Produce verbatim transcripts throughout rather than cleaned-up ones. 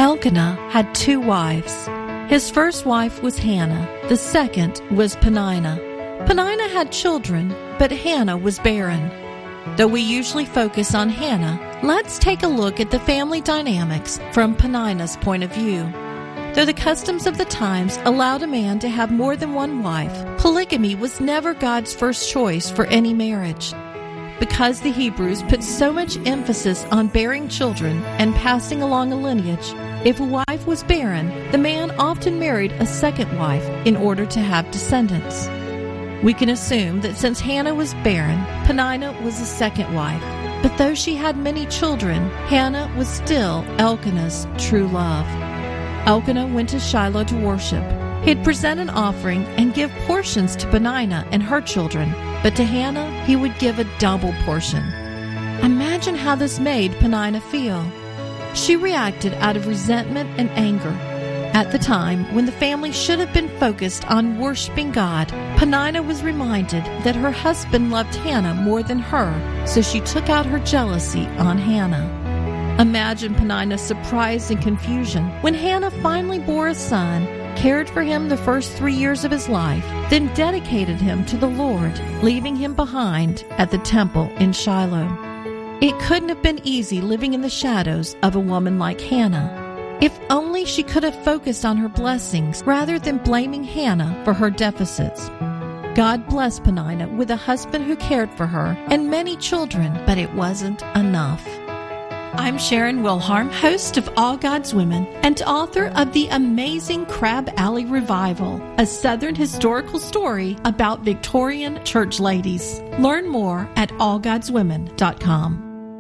Elkanah had two wives. His first wife was Hannah. The second was Peninnah. Peninnah had children, but Hannah was barren. Though we usually focus on Hannah, let's take a look at the family dynamics from Peninnah's point of view. Though the customs of the times allowed a man to have more than one wife, polygamy was never God's first choice for any marriage. Because the Hebrews put so much emphasis on bearing children and passing along a lineage, if a wife was barren, the man often married a second wife in order to have descendants. We can assume that since Hannah was barren, Peninnah was the second wife. But though she had many children, Hannah was still Elkanah's true love. Elkanah went to Shiloh to worship. He'd present an offering and give portions to Peninnah and her children, but to Hannah he would give a double portion. Imagine how this made Peninnah feel. She reacted out of resentment and anger. At the time when the family should have been focused on worshiping God, Peninnah was reminded that her husband loved Hannah more than her, so she took out her jealousy on Hannah. Imagine Peninnah's surprise and confusion when Hannah finally bore a son, cared for him the first three years of his life, then dedicated him to the Lord, leaving him behind at the temple in Shiloh. It couldn't have been easy living in the shadows of a woman like Hannah. If only she could have focused on her blessings rather than blaming Hannah for her deficits. God blessed Peninnah with a husband who cared for her and many children, but it wasn't enough. I'm Sharon Wilharm, host of All God's Women and author of the amazing Crab Alley Revival, a Southern historical story about Victorian church ladies. Learn more at all gods women dot com.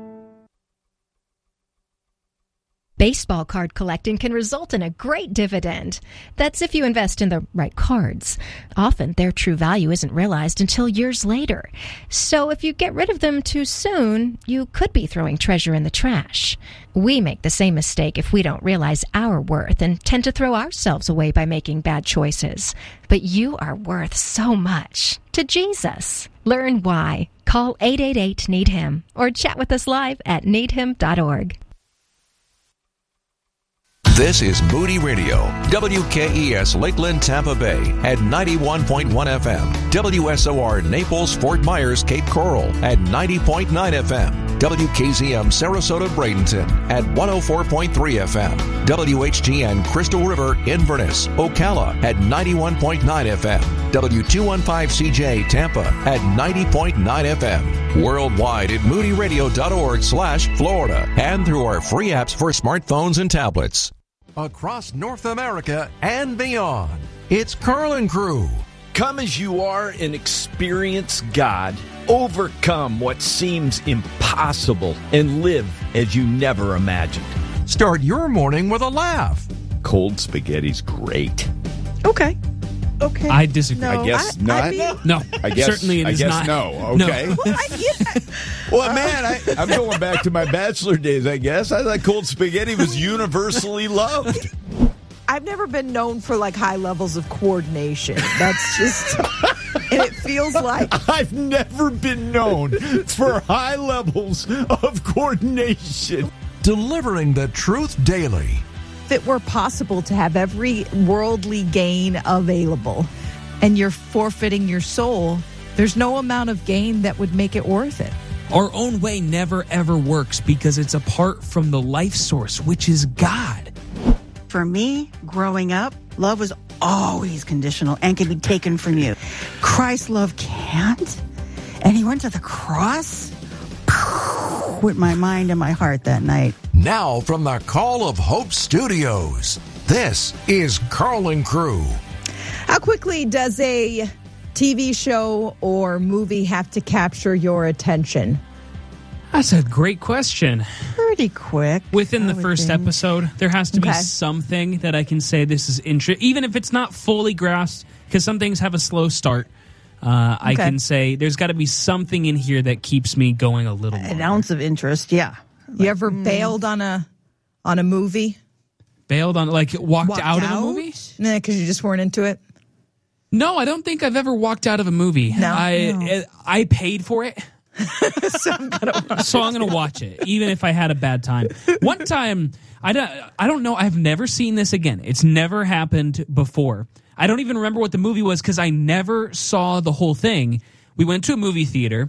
Baseball card collecting can result in a great dividend. That's if you invest in the right cards. Often, their true value isn't realized until years later. So if you get rid of them too soon, you could be throwing treasure in the trash. We make the same mistake if we don't realize our worth and tend to throw ourselves away by making bad choices. But you are worth so much to Jesus. Learn why. Call eight eight eight, need him or chat with us live at need him dot org. This is Moody Radio, W K E S Lakeland, Tampa Bay at ninety-one point one F M, W S O R Naples, Fort Myers, Cape Coral at ninety point nine F M, W K Z M Sarasota, Bradenton at one oh four point three F M, W H G N Crystal River, Inverness, Ocala at ninety-one point nine F M, W two fifteen C J Tampa at ninety point nine F M, worldwide at moody radio dot org slash Florida and through our free apps for smartphones and tablets. Across North America and beyond, it's Carl and Crew. Come as you are and experience God. Overcome what seems impossible and live as you never imagined. Start your morning with a laugh. Cold spaghetti's great. Okay. Okay. I disagree. No, I guess I, not. I mean, No, I guess, certainly it I is guess not. no. Okay. No. well, I, yeah. Well, man, I, I'm going back to my bachelor days, I guess. I thought cold spaghetti was universally loved. I've never been known for like high levels of coordination. That's just, and it feels like I've never been known for high levels of coordination. Delivering the truth daily. if it were possible to have every worldly gain available and you're forfeiting your soul, there's no amount of gain that would make it worth it. Our own way never, ever works because it's apart from the life source, which is God. For me, growing up, love was always conditional and can be taken from you. Christ's love can't. And he went to the cross with my mind and my heart that night. Now from the Call of Hope Studios, this is Carl and Crew. How quickly does a T V show or movie have to capture your attention? That's a great question. Pretty quick. Within I the would first think. episode, there has to Okay. be something that I can say this is interesting, even if it's not fully grasped, because some things have a slow start. Uh, I Okay. can say there's got to be something in here that keeps me going a little An longer. ounce of interest, yeah. You ever bailed on a on a movie? Bailed on, like walked, Walked out, out? of a movie? Nah, because you just weren't into it? No, I don't think I've ever walked out of a movie. No? I No. I, I paid for it. so I'm gonna watch So I'm going to watch it, even if I had a bad time. One time, I don't, I don't know, I've never seen this again. It's never happened before. I don't even remember what the movie was because I never saw the whole thing. We went to a movie theater,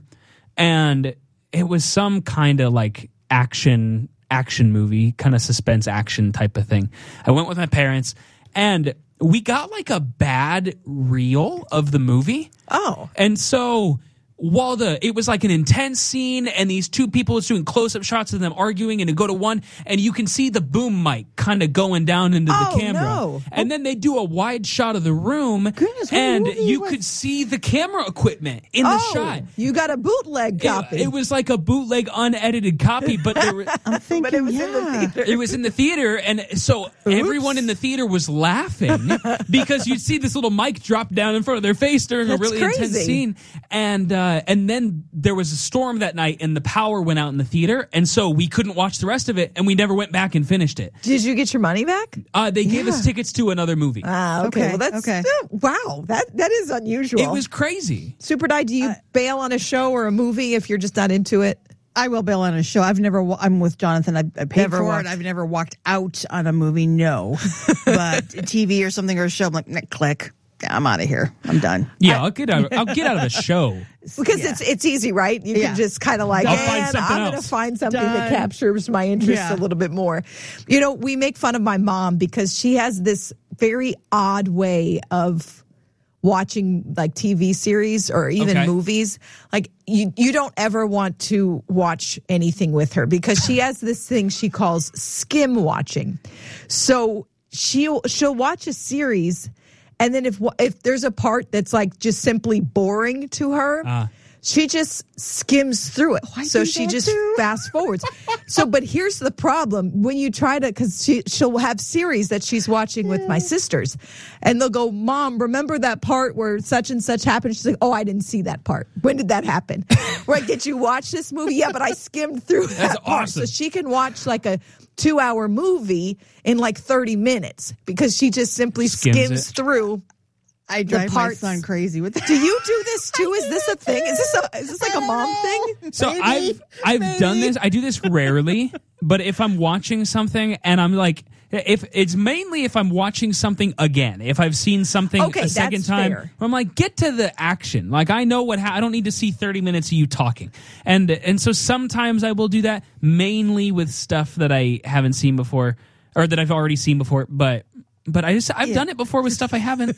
and it was some kind of like action, action movie, kind of suspense action type of thing. I went with my parents, and we got like a bad reel of the movie. Oh. And so while the it was like an intense scene, and these two people was doing close-up shots of them arguing, and to go to one, and you can see the boom mic kind of going down into Oh, the camera. no. And then they do a wide shot of the room, Goodness, what and movie you was- could see the camera equipment in the Oh, shot. you got a bootleg copy. It, it was like a bootleg, unedited copy, but there were, I'm thinking, but it was yeah. in the theater. it was in the theater, and so everyone in the theater was laughing because you'd see this little mic drop down in front of their face during That's a really intense crazy. scene, and uh, and then there was a storm that night, and the power went out in the theater, and so we couldn't watch the rest of it, and we never went back and finished it. Did you get your money back? Uh, they gave us Yeah. tickets to another movie. Ah, okay. Okay, Well, that's okay. uh, wow. That that is unusual. It was crazy. Super Die. Do you bail on a show or a movie if you're just not into it? I will bail on a show. I've never. wa- I'm with Jonathan. I, I paid Never for walked- it. I've never walked out on a movie. No, but T V or something or a show. I'm like, "Nah, click. Yeah, I'm out of here. I'm done. Yeah, I'll get out. I'll get out of a show. Because Yeah. it's it's easy, right? You Yeah. can just kind of like, I'll find and something I'm going to else." find something that Done. captures my interest Yeah. a little bit more. You know, we make fun of my mom because she has this very odd way of watching like T V series or even Okay. movies. Like you you don't ever want to watch anything with her because she has this thing she calls skim watching. So she'll she'll watch a series, and then if if there's a part that's like just simply boring to her, Ah. she just skims through it. so do she that just too. fast forwards. So, but here's the problem: when you try to, because she she'll have series that she's watching with my sisters, and they'll go, "Mom, remember that part where such and such happened?" She's like, "Oh, I didn't see that part. When did that happen?" Right? Did you watch this movie? Yeah, but I skimmed through that That's part, awesome. so she can watch like a two-hour movie in like thirty minutes because she just simply Skims skims, it. through. I drive my parts- son crazy with that. Do you do this too? Is this a thing? Is this a is this like a mom thing? So Maybe, I've I've done maybe. this. I do this rarely, but if I'm watching something and I'm like, if it's mainly if I'm watching something again, if I've seen something Okay, a second that's time, fair. I'm like, get to the action. Like I know what ha- I don't need to see thirty minutes of you talking, and and so sometimes I will do that mainly with stuff that I haven't seen before or that I've already seen before, but. But I just I've done it before with stuff I haven't.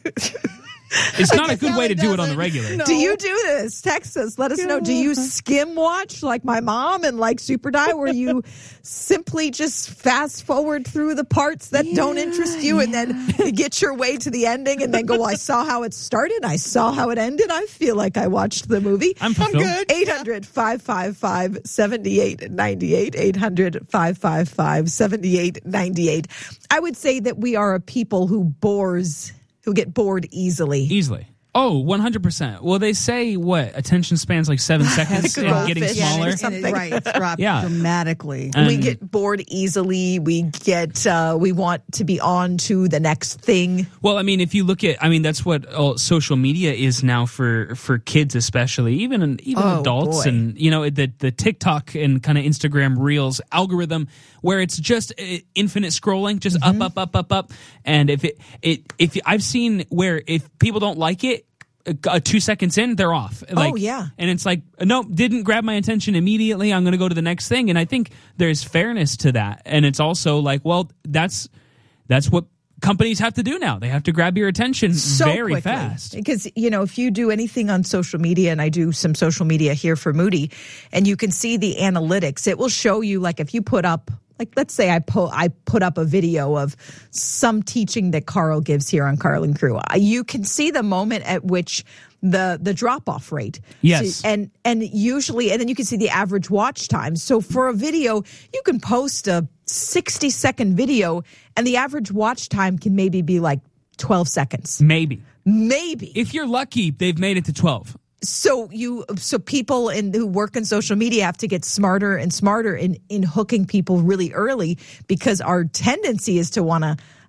It's not a good way to do it on the regular. Do you do this? Text us. Let us know. Do you skim watch like my mom and like Super Die, where you simply just fast forward through the parts that don't interest you and then you get your way to the ending and then go, well, I saw how it started. I saw how it ended. I feel like I watched the movie. I'm fulfilled. eight hundred, five five five, seven eight nine eight. eight hundred, five five five, seven eight nine eight. I would say that we are a people who bores, who get bored easily. Easily. Oh, one hundred percent. Well, they say what? Attention spans like seven seconds Like a and getting goldfish. smaller. Yeah, And it- something. right, it's dropped Yeah. dramatically. And- We get bored easily. We get, uh, we want to be on to the next thing. Well, I mean, if you look at, I mean, that's what uh, social media is now for for kids, especially, even even Oh, adults, boy. and you know the the TikTok and kind of Instagram Reels algorithm, where it's just uh, infinite scrolling, just Mm-hmm. up, up, up, up, up, and if it it if I've seen where if people don't like it. Uh, two seconds in, they're off. Like, Oh, yeah. And it's like, no, didn't grab my attention immediately. I'm going to go to the next thing. And I think there's fairness to that. And it's also like, well, that's that's what companies have to do now. They have to grab your attention So very quickly. fast. Because, you know, if you do anything on social media, and I do some social media here for Moody, and you can see the analytics, it will show you, like, if you put up, like, let's say I, po- I put up a video of some teaching that Carl gives here on Carl and Crew. Uh, You can see the moment at which the the drop off rate. Yes. So- and and usually, and then you can see the average watch time. So for a video, you can post a sixty second video, and the average watch time can maybe be like twelve seconds. Maybe. Maybe. If you're lucky, they've made it to twelve. So you, so people in who work in social media have to get smarter and smarter in in hooking people really early, because our tendency is to want to,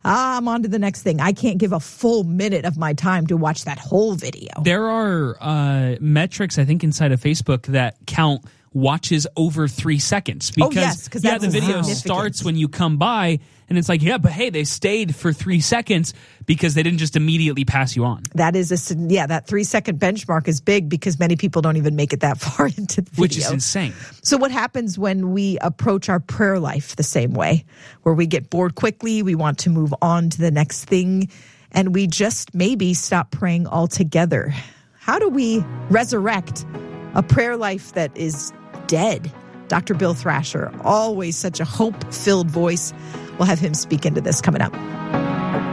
ah, I'm on to the next thing. I can't give a full minute of my time to watch that whole video. There are uh, metrics, I think, inside of Facebook that count watches over three seconds. Because, oh, yes, because yeah, the video starts when you come by, and it's like, yeah, but hey, they stayed for three seconds because they didn't just immediately pass you on. That is a yeah, that three second benchmark is big because many people don't even make it that far into the video, which is insane. So, what happens when we approach our prayer life the same way, where we get bored quickly, we want to move on to the next thing, and we just maybe stop praying altogether? How do we resurrect a prayer life that is dead? Doctor Bill Thrasher, always such a hope-filled voice. We'll have him speak into this coming up.